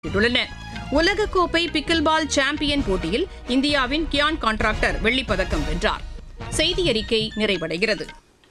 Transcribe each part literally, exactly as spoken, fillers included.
உலகக்கோப்பை பிக்கில் பால் சாம்பியன் போட்டியில் இந்தியாவின் கியான் கான்ட்ராக்டர் வெள்ளிப்பதக்கம் வென்றார். செய்தி அறிக்கை நிறைவடைகிறது.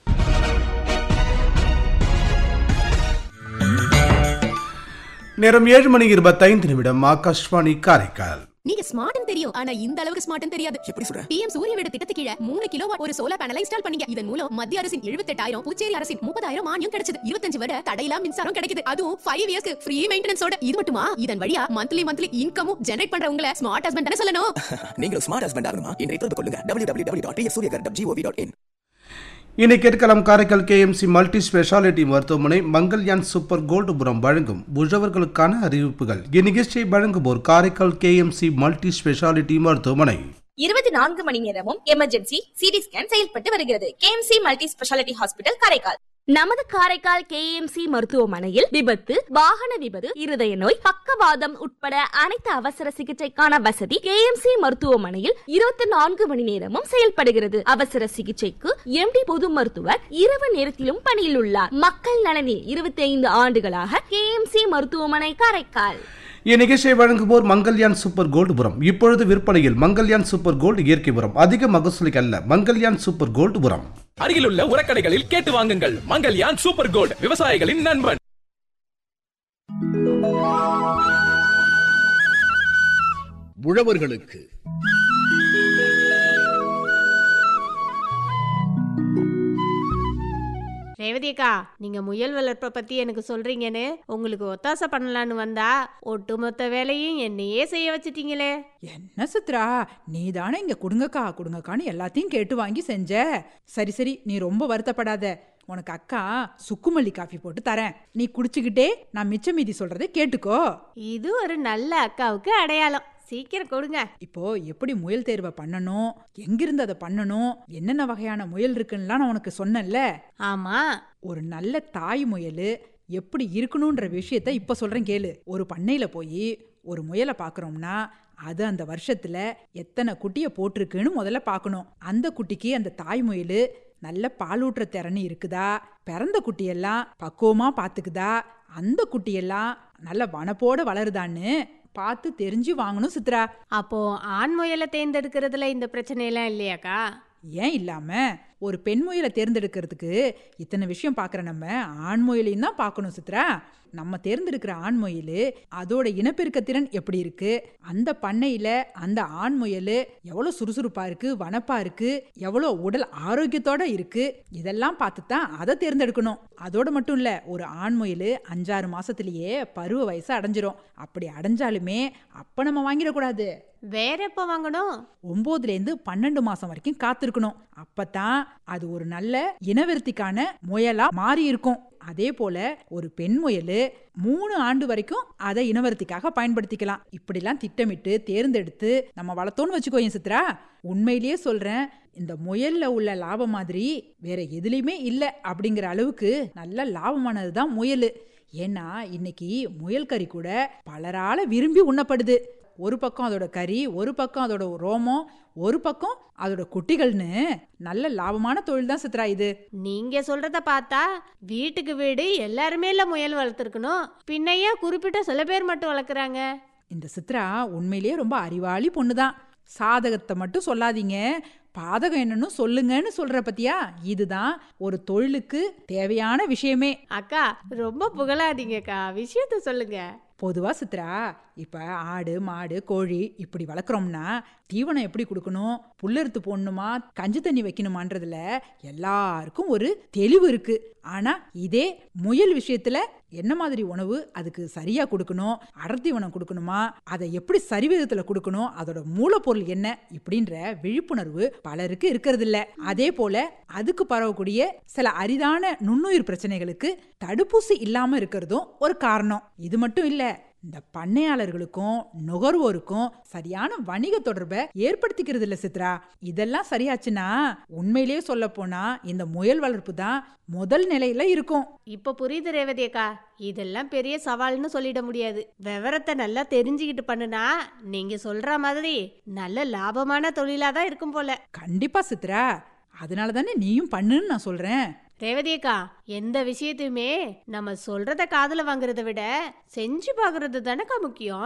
நேரம் ஏழு மணி இருபத்தைந்து நிமிடம். ஆகாஷ்வாணி காரைக்கால். நீங்க ஸ்மார்ட்னு தெரியும், ஆனா இந்த அளவுக்கு ஸ்மார்ட்னு தெரியாது. எப்படி சொல்ற? பிஎம் சூரிய வீடு திட்டத்துக்கு கீழ மூணு கிலோவாட் ஒரு சோலார் பேனலை இன்ஸ்டால் பண்ணீங்க. இதன் மூலம் மத்திய அரசின் எழுபத்தெட்டாயிரம், புதுச்சேரி அரசின் முப்பதாயிரம் மானியம் கிடைச்சது. இருபத்தஞ்சு வருட தடையில்லா மின்சாரம் கிடைக்குது. அதுவும் ஃபைவ் இயர்ஸ்க்கு ஃப்ரீ மெயின்டெனன்ஸோட. இது மட்டுமா, இதன் வழியா monthly monthly இன்கமும் generate பண்றவங்கள smart husband தான சொல்லணும். நீங்க ஸ்மார்ட் ஹஸ்பண்ட் ஆகணுமா? இன்றைய தொடர்பு கொள்ளுங்க W W W dot B S Surya Ghar dot G O we dot in. இனி கேட்கலாம். காரைக்கால் கேஎம்சி மல்டி ஸ்பெஷாலிட்டி மருத்துவமனை மங்கல்யான் சூப்பர் கோல்டுபுரம் வழங்கும் உழவர்களுக்கான அறிவிப்புகள். இந்நிகழ்ச்சியை வழங்குவோர் காரைக்கால் கேஎம்சி மல்டி ஸ்பெஷாலிட்டி மருத்துவமனை. இருபத்தி நான்கு மணி நேரமும் எமர்ஜென்சி சிடி ஸ்கேன் செயல்பட்டு வருகிறது. KMC multi speciality hospital Karaikal. நமது காரைக்கால் கேஎம்சி மருத்துவமனையில் விபத்து, வாகன விபத்து, இருதய நோய், பக்கவாதம் உட்பட அனைத்து அவசர சிகிச்சைக்கான வசதி கேஎம்சி மருத்துவமனையில் இருபத்தி நான்கு மணி நேரமும் செயல்படுகிறது. அவசர சிகிச்சைக்கு எம்டி பொது மருத்துவர் இரவு நேரத்திலும் பணியில் உள்ளார். மக்கள் நலனில் இருபத்தி ஐந்து ஆண்டுகளாக கேஎம்சி மருத்துவமனை காரைக்கால். இந்நிகழ்ச்சியை வழங்குவோர் மங்கல்யான் சூப்பர் கோல்டுபுரம். இப்பொழுது விற்பனையில் மங்கல்யான் சூப்பர் கோல்டு இயற்கை உரம். அதிக மகசூலுக்கு அல்ல, மங்கல்யான் சூப்பர் கோல்டுபுரம். அருகிலுள்ள உரக்கடைகளில் கேட்டு வாங்குங்கள். மங்கல்யான் சூப்பர் கோல்டு, விவசாயிகளின் நண்பன். உழவர்களுக்கு ரேவதியக்கா, நீங்க முயல் வளர்ப்பை பத்தி எனக்கு சொல்றீங்கன்னு உங்களுக்கு ஒத்தாசை பண்ணலான்னு வந்தா ஒட்டுமொத்த வேலையும் என்னையே செய்ய வச்சிட்டீங்களே. என்ன சித்ரா, நீ தானே இங்க கொடுங்கக்கா கொடுங்கக்கான்னு எல்லாத்தையும் கேட்டு வாங்கி செஞ்ச. சரி சரி, நீ ரொம்ப வருத்தப்படாத. உனக்கு அக்கா சுக்குமல்லி காஃபி போட்டு தரேன். நீ குடிச்சுக்கிட்டே நான் மிச்ச மீதி சொல்றதை கேட்டுக்கோ. இது ஒரு நல்ல அக்காவுக்கு அடையாளம். சீக்கிரம் கொடுங்க. இப்போ எப்படி முயல் தேர்வை பண்ணணும், எங்கிருந்து அதை பண்ணணும், என்னென்ன வகையான முயல் இருக்குன்னுலாம் நான் உனக்கு சொன்னேன்ல. ஆமா, ஒரு நல்ல தாய் முயல் எப்படி இருக்கணும்ன்ற விஷயத்த இப்ப சொல்றேன் கேளு. ஒரு பண்ணையில போய் ஒரு முயலை பாக்குறோம்னா அது அந்த வருஷத்துல எத்தனை குட்டிய போட்டிருக்குன்னு முதல்ல பார்க்கணும். அந்த குட்டிக்கு அந்த தாய் முயல் நல்ல பாலூட்டுற திறனு இருக்குதா, பிறந்த குட்டியெல்லாம் பக்குவமா பாத்துக்குதா, அந்த குட்டியெல்லாம் நல்ல வனப்போட வளருதான்னு பார்த்து தெரிஞ்சு வாங்கணும் சித்ரா. அப்போ ஆண் முயலை தேர்ந்தெடுக்கிறதுல இந்த பிரச்சனை எல்லாம் இல்லையாக்கா? ஏன் இல்லாம, ஒரு பெண் முயலை தேர்ந்தெடுக்கிறதுக்கு இத்தனை விஷயம் பார்க்குற நம்ம ஆண் முயலையும் தான் பார்க்கணும் சித்ரா. நம்ம தேர்ந்தெடுக்கிற ஆண் முயல் அதோட இனப்பெருக்க திறன் எப்படி இருக்கு, அந்த பண்ணையில அந்த ஆண் முயல் எவ்வளோ சுறுசுறுப்பா இருக்கு, வனப்பா இருக்கு, எவ்வளோ உடல் ஆரோக்கியத்தோட இருக்கு, இதெல்லாம் பார்த்து தான் அதை தேர்ந்தெடுக்கணும். அதோட மட்டும் இல்ல, ஒரு ஆண் முயல் அஞ்சாறு மாசத்திலேயே பருவ வயசு அடைஞ்சிரும். அப்படி அடைஞ்சாலுமே அப்ப நம்ம வாங்கிடக்கூடாது. வேற எப்ப வாங்கணும்? ஒன்பதுல இருந்து பன்னெண்டு மாசம் வரைக்கும் காத்திருக்கணும். அப்பதான் அது ஒரு நல்ல இனவெருத்திக்கான முயலா மாறி இருக்கும். அதே போல ஒரு பெண் முயல் மூணு ஆண்டு வரைக்கும் அதை இனவருத்திக்காக பயன்படுத்திக்கலாம். இப்படிலாம் திட்டமிட்டு தேர்ந்தெடுத்து நம்ம வளர்த்தோன்னு வச்சுக்கோயேன் சித்ரா. உண்மையிலேயே சொல்றேன், இந்த முயல்ல உள்ள லாபம் மாதிரி வேற எதுலையுமே இல்லை அப்படிங்கிற அளவுக்கு நல்ல லாபமானதுதான் முயல். ஏன்னா இன்னைக்கு முயல் கறி கூட பலரால விரும்பி உண்ணப்படுது. ஒரு பக்கம் அதோட கறி, ஒரு பக்கம் அதோட ரோமம், ஒரு பக்கம் அதோட குட்டிகள்னு நல்ல லாபமான தொழில் தான் சித்ரா இது. நீங்க சொல்றத பார்த்தா வீட்டுக்கு வீடு எல்லாருமே இல்ல முயல் வளர்த்துருக்கணும், பின்னையே குறிப்பிட்ட சில பேர் மட்டும் வளர்க்குறாங்க. இந்த சித்ரா உண்மையிலேயே ரொம்ப அறிவாளி பொண்ணுதான். சாதகத்தை மட்டும் சொல்லாதீங்க, பாதகம் என்னன்னு சொல்லுங்கன்னு சொல்ற பத்தியா. இதுதான் ஒரு தொழிலுக்கு தேவையான விஷயமே. அக்கா ரொம்ப புகழாதீங்கக்கா, விஷயத்த சொல்லுங்க. பொதுவா சித்ரா, இப்ப ஆடு மாடு கோழி இப்படி வளர்க்குறோம்னா தீவனம் எப்படி கொடுக்கணும், புல்லறுத்து போடணுமா, கஞ்சி தண்ணி வைக்கணுமான்றதுல எல்லாருக்கும் ஒரு தெளிவு இருக்கு. ஆனா இதே முயல் விஷயத்துல என்ன மாதிரி உணவு அதுக்கு சரியா கொடுக்கணும், அடர்த்தீவனம் கொடுக்கணுமா, அதை எப்படி சரிவிதத்துல கொடுக்கணும், அதோட மூலப்பொருள் என்ன, இப்படின்ற விழிப்புணர்வு பலருக்கு இருக்கிறது இல்ல. அதே போல அதுக்கு பரவக்கூடிய சில அரிதான நுண்ணுயிர் பிரச்சனைகளுக்கு தடுப்பூசி இல்லாம இருக்கிறதும் ஒரு காரணம். இது மட்டும் இல்ல, இந்த பண்ணையாளர்களுக்கும் நுகர்வோருக்கும் சரியான வணிக தொடர்பை ஏற்படுத்திக்கிறது இல்ல சித்ரா. இதெல்லாம் சரியாச்சுன்னா உண்மையிலேயே சொல்ல போனா இந்த முயல் வளர்ப்பு தான் முதல் நிலையில இருக்கும். இப்ப புரியுது ரேவதியக்கா, இதெல்லாம் பெரிய சவால்னு சொல்லிட முடியாது. விவரத்தை நல்லா தெரிஞ்சுக்கிட்டு பண்ணுனா நீங்க சொல்ற மாதிரி நல்ல லாபமான தொழிலாதான் இருக்கும் போல. கண்டிப்பா சித்ரா, அதனால தானே நீயும் பண்ணுன்னு நான் சொல்றேன். ரேவதியக்கா, எந்த விஷயத்தையுமே நம்ம சொல்றத காதுல வாங்குறத விட செஞ்சு பாக்குறது தானக்கா முக்கியம்.